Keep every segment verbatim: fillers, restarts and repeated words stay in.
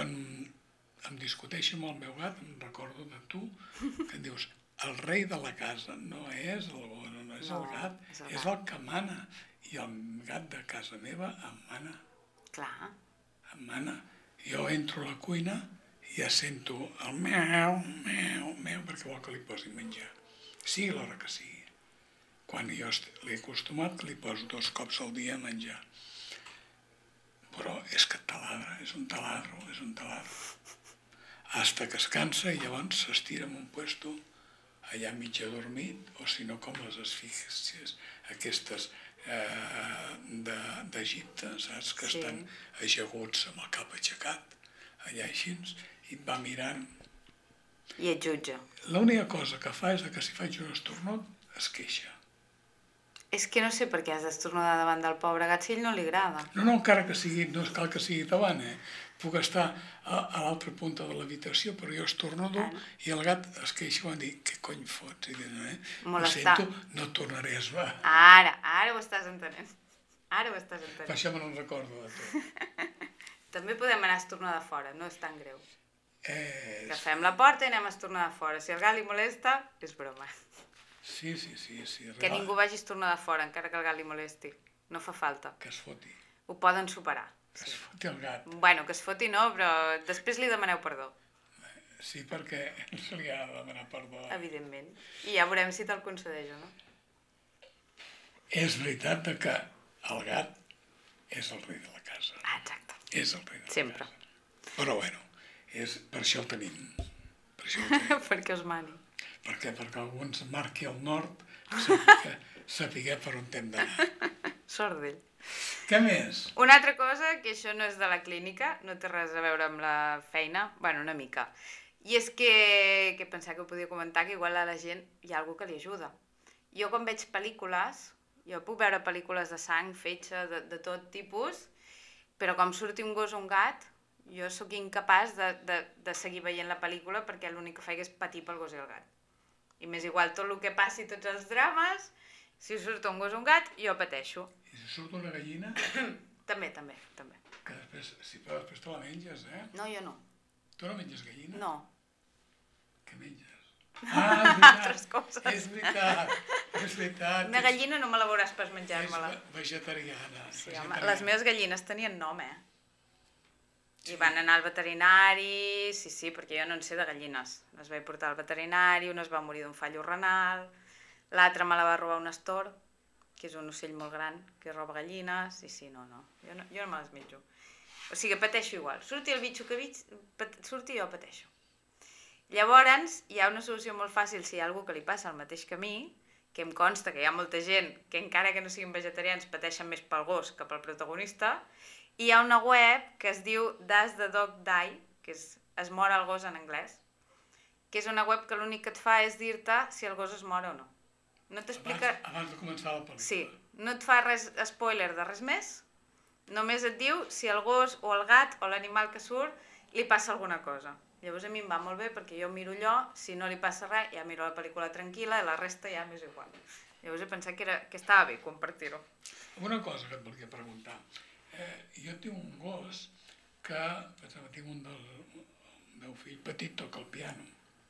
quan em discuteixo amb el meu gat, em recordo de tu, que em dius, el rei de la casa no és el gos, no és el gat, és el que mana. I el gat de casa meva em mana. Clar. Em mana. Jo entro a la cuina i ja sento el meu, meu, meu, perquè vol que li posi menjar. Sigui l'hora que sigui. Quan jo l'he acostumat que li poso dos cops al dia a menjar. Però és que taladra, és un taladro, és un taladro. Hasta que es cansa i llavors s'estira en un puesto allà mig adormit, o si no com les asfíxies aquestes d'Egipte, saps? Que estan ajaguts amb el cap aixecat, allà així, i et va mirant. I et jutja. L'única cosa que fa és que si faig un esternut es queixa. És que no sé per què has d'esternudar davant del pobre gat si ell no li agrada. No, no, encara que sigui, no cal que sigui davant, eh? Puc estar a, a l'altra punta de l'habitació, però jo estornudo i el gat es queixa i van dir, què cony fots? I diuen, eh? Ho sento, no tornaré a esbar. Ara, ara ho estàs entenent. Ara ho estàs entenent. Per això me no recordo de tot. També podem anar a estornudar de fora, no és tan greu. És... Que fem la porta i anem a estornudar de fora. Si el gat li molesta, és broma. Sí, sí, sí. sí. Que ningú vagi a estornudar de fora, encara que el gat li molesti. No fa falta. Que es foti. Ho poden superar. Que es foti el gat. Bueno, que es foti no, però després li demaneu perdó. Sí, perquè se li ha de demanar perdó. Evidentment. I ja veurem si te'l concedeix o no. És veritat que el gat és el rei de la casa. Ah, exacte. És el rei de la Sempre. casa. Però bueno, és, per això el tenim. Per això el tenim. Perquè us mani. Per què? Perquè algú ens marqui el nord, sapiguer, sapiguer per on hem d'anar. Sort d'ell. Què més? Una altra cosa, que això no és de la clínica, no té res a veure amb la feina, bueno, una mica. I és que, que pensava que ho podia comentar, que igual a la gent hi ha algú que li ajuda. Jo quan veig pel·lícules, jo puc veure pel·lícules de sang, fetge, de, de tot tipus, però com surti un gos o un gat, jo sóc incapaç de, de, de seguir veient la pel·lícula perquè l'únic que faig és patir pel gos i el gat. I m'és igual tot el que passi, tots els drames, si surt un gos o un gat, jo pateixo. I si surt una gallina? També, també, també. Que després, si però després te la menges, eh? No, jo no. Tu no menges gallina? No. Què menges? Ah, és veritat. Altres coses. És veritat, és veritat. Una gallina no me la veuràs pas menjar-me-la. És vegetariana. Sí, vegetariana. home, les meves gallines tenien nom, eh? I van anar al veterinari, sí, sí, perquè jo no en sé de gallines. Les vaig portar al veterinari, una es va morir d'un fallo renal, l'altra me la va robar un astor, que és un ocell molt gran, que roba gallines, sí, sí, no, no, jo no, jo no me les menjo. O sigui, pateixo igual. Surti el bitxo que bitx, pat, surti jo pateixo. Llavors, hi ha una solució molt fàcil si hi ha algú que li passa el mateix que a mi, que em consta que hi ha molta gent que encara que no siguin vegetarians pateixen més pel gos que pel protagonista, i hi ha una web que es diu Does the Dog Die, que és es mor el gos en anglès, que és una web que l'únic que et fa és dir-te si el gos es mor o no. No t'explica... Abans, abans de començar la pel·lícula. Sí, no et fa res spoiler de res més, només et diu si el gos o el gat o l'animal que surt li passa alguna cosa. Llavors a mi em va molt bé perquè jo miro allò, si no li passa res ja miro la pel·lícula tranquil·la i la resta ja m'és igual. Llavors he pensat que, era, que estava bé compartir-ho. Una cosa que et volia preguntar. Eh, jo tinc un gos que, per exemple, tinc un del el meu fill petit, toca el piano.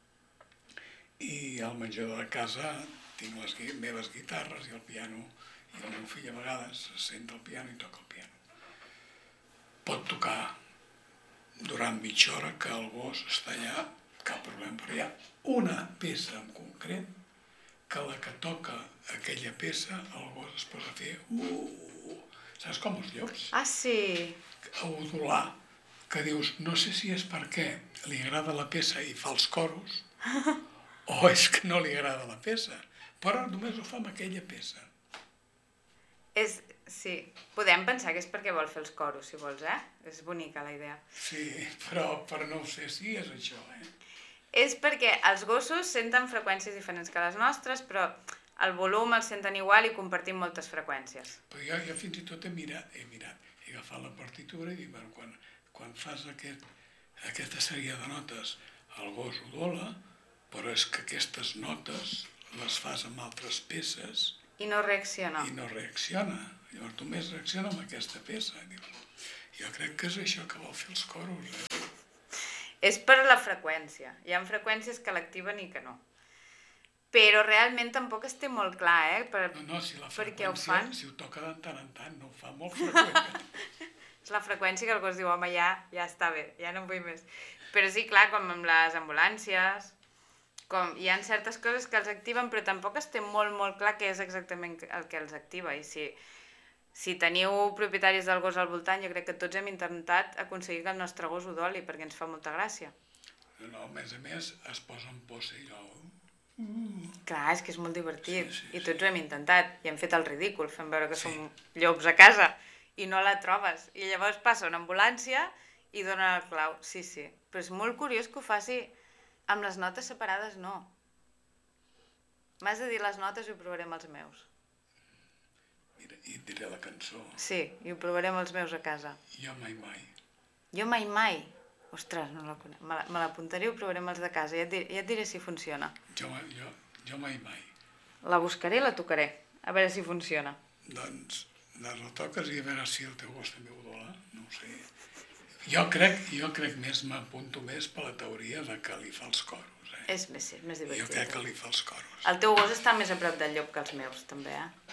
I al menjador de casa tinc les meves guitarres i el piano, i el meu fill a vegades se sent al piano i toca el piano. Pot tocar durant mitja hora que el gos està allà, cap problema, però hi ha una peça en concret que la que toca aquella peça el gos es posa a fer uh, saps com els llops? Ah, sí? A udolar, que dius, no sé si és perquè li agrada la peça i fa els coros o és que no li agrada la peça, però només ho fa amb aquella peça. És... Sí, podem pensar que és perquè vol fer els coros, si vols, eh? És bonica la idea. Sí, però, però no ho sé si és això, eh? És perquè els gossos senten freqüències diferents que les nostres, però el volum el senten igual i compartim moltes freqüències. Però jo, jo fins i tot he mirat, he mirat, he agafat la partitura i dic, bueno, quan, quan fas aquest, aquesta sèrie de notes, el gos udola, però és que aquestes notes les fas amb altres peces... I no reacciona. I no reacciona. Llavors només reacciona amb aquesta peça. Dius, jo crec que és això que vol fer els coros. Eh? És per la freqüència. Hi ha freqüències que l'activen i que no. Però realment tampoc es té molt clar, eh? Per, No, no, si la per què ho freqüència, fan. si ho toca de tant en tant, no ho fa molt freqüent. És la freqüència que el gos diu, home, ja, ja està bé, ja no en vull més. Però sí, clar, com amb les ambulàncies, com hi ha certes coses que els activen, però tampoc es té molt, molt clar què és exactament el que els activa. I si, si teniu propietaris del gos al voltant, jo crec que tots hem intentat aconseguir que el nostre gos ho doli, perquè ens fa molta gràcia. No, a més a més, es posa en posa i allò... Clar, és que és molt divertit, Sí, sí, i tots ho hem intentat, i hem fet el ridícul, fent veure que sí. som llops a casa, i no la trobes. I llavors passa una ambulància i dona el clau. Sí, sí, però és molt curiós que ho faci amb les notes separades, no. M'has de dir les notes i ho provaré amb els meus. Mira, i et diré la cançó. Sí, i ho provaré amb els meus a casa. Jo mai mai. Jo mai mai. Ostres, no la conec. Me la- me l'apuntaré i ho provaré amb els de casa. Ja et, diré, ja et diré si funciona. Jo, jo, jo mai mai. La buscaré i la tocaré. A veure si funciona. Doncs la retoques i a veure si el teu gos també ho dola, no ho sé. Jo crec, jo crec més, m'apunto més per la teoria de que li fa els coros, eh? És més, és més divertit. Jo crec que li fa els coros. El teu gos està més a prop del llop que els meus, també, eh?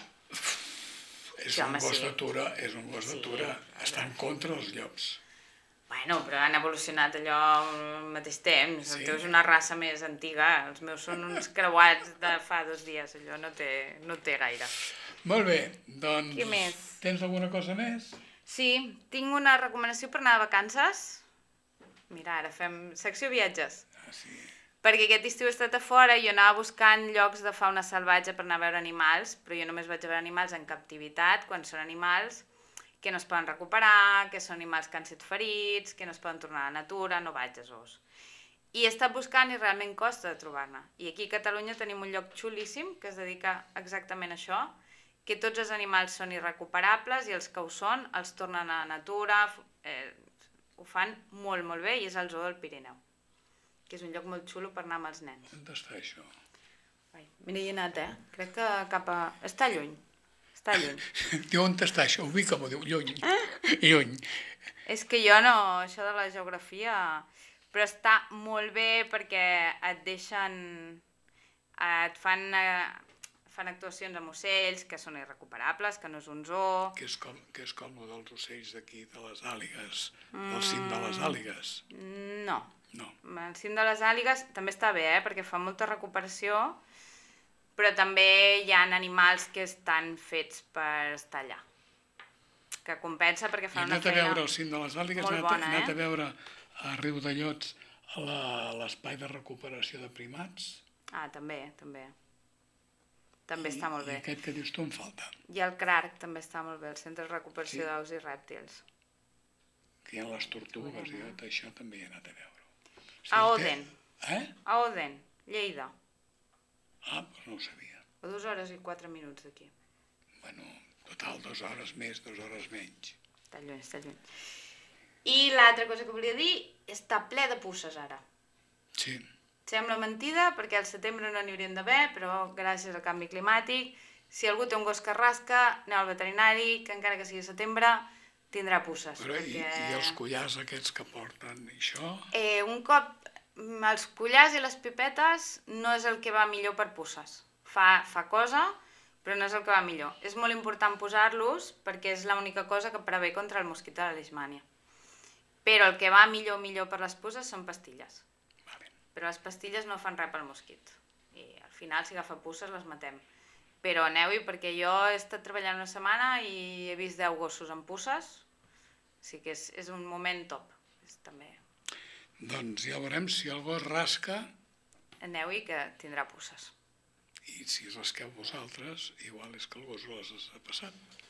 És Sí, un home, gos sí. d'atura, és un gos Sí, d'atura. clar. Està en contra dels llops. Bueno, però han evolucionat allò al mateix temps. El Sí. teu és una raça més antiga. Els meus són uns creuats de fa dos dies. Allò no té, no té gaire. Molt bé, doncs... Què més? Tens alguna cosa més? Sí, tinc una recomanació per anar de vacances. Mira, ara fem secció viatges. Ah, sí. Perquè aquest estiu he estat a fora i jo anava buscant llocs de fauna salvatge per anar a veure animals, però jo només vaig a veure animals en captivitat, quan són animals que no es poden recuperar, que són animals que han estat ferits, que no es poden tornar a la natura, no vaig a zoos. I he estat buscant i realment costa de trobar-ne. I aquí a Catalunya tenim un lloc xulíssim que es dedica exactament a això, que tots els animals són irrecuperables i els que ho són els tornen a la natura, eh, ho fan molt, molt bé i és el Zoo del Pirineu, que és un lloc molt xulo per anar amb els nens. On està això? Ai, mira, hi he anat, eh? Crec que cap a... Està lluny. Està lluny. Diu, on està això? Ubica, m'ho diu, lluny. Lluny. És que jo no, això de la geografia... Però està molt bé perquè et deixen... Et fan, eh, fan actuacions amb ocells que són irrecuperables, que no és un zoo... Que és com, que és com el dels ocells d'aquí, de les àligues, del cim de les àligues. No. No. El cim de les àligues també està bé, eh? Perquè fa molta recuperació, però també hi ha animals que estan fets per estar allà. Que compensa perquè He fan una anat a feina... veure el cim de les àligues, he molt anat, bona, he anat eh? a veure a Riudellots a la- l'espai de recuperació de primats. Ah, també, també. També està molt bé. I aquest que dius tu em falta. I el C R A R C també està molt bé, el Centre de Recuperació Sí. d'Aus i Rèptils. Que hi ha les tortugues i tot això també hi he anat a veure. Sí, A té- Oden. Eh? A Oden, Lleida. Ah, doncs no ho sabia. A dues hores i quatre minuts d'aquí. Bueno, total, dues hores més, dues hores menys. Està lluny, està lluny. I l'altra cosa que volia dir, està ple de puces ara. Sí. Sembla mentida, perquè al setembre no n'hi haurien d'haver, però gràcies al canvi climàtic, si algú té un gos que rasca, aneu al veterinari, que encara que sigui setembre, tindrà puces. Però i, perquè... i els collars aquests que porten, i això? Eh, un cop mm, els collars i les pipetes no és el que va millor per puces. Fa, fa cosa, però no és el que va millor. És molt important posar-los perquè és l'única cosa que prevé contra el mosquit de la leishmània. Però el que va millor millor per les puces són pastilles. Vale. Però les pastilles no fan res pel mosquit. I al final, si agafa puces, les matem. Però aneu-hi, perquè jo he estat treballant una setmana i he vist deu gossos amb puces. O sigui que és, és un moment top. És també... Doncs ja veurem si el gos rasca Aneu-hi, que tindrà puces. i si rasqueu vosaltres, igual és que el gos les ha passat.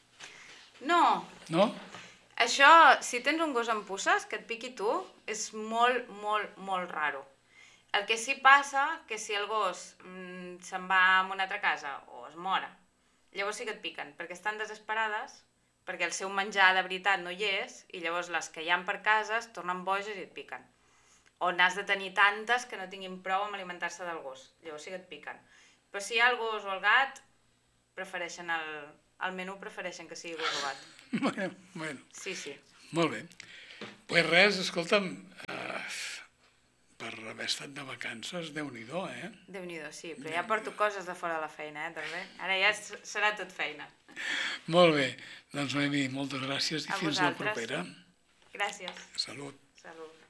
No, No? això, si tens un gos amb puces, que et piqui tu, és molt, molt, molt raro. El que sí passa, que si el gos mm, se'n va a una altra casa o es mora, llavors sí que et piquen, perquè estan desesperades, perquè el seu menjar de veritat no hi és, i llavors les que hi ha per casa es tornen boges i et piquen. O n'has de tenir tantes que no tinguin prou amb alimentar-se del gos, llavors sí que et piquen. Però si hi ha el gos o el gat, prefereixen el, el menú prefereixen que sigui gos o gat. Bueno, bueno, Sí, sí. molt bé. Pues res, escolta'm, eh, haver estat de vacances, Déu-n'hi-do, eh? Déu-n'hi-do, sí, però ja porto coses de fora de la feina, eh, també. Ara ja s- serà tot feina. Molt bé, doncs Noemi, moltes gràcies i A fins la vosaltres. propera. Gràcies. Salut. Salut.